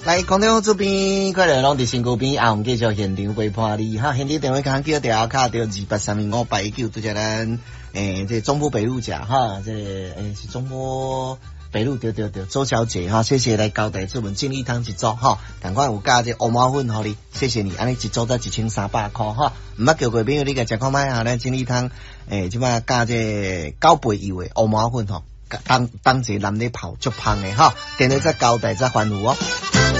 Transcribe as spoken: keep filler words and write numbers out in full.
来，空中这边快乐拢伫身躯边，啊，我们继续现场陪伴你哈。现场电话卡叫电话卡到二八三零五八一九，拄则咱诶，这中部北路甲哈，这诶是中部北路对对对，周小姐哈，谢谢来交代这份精力汤一组哈，赶快有加这乌毛粉互你，谢谢你，安尼一组才一千三百块哈，唔捌叫过朋友你个食看卖哈，咱精力汤诶，即摆加这九倍油的乌毛粉吼，当当一个男的泡足香的哈，电话再交代再欢呼哦。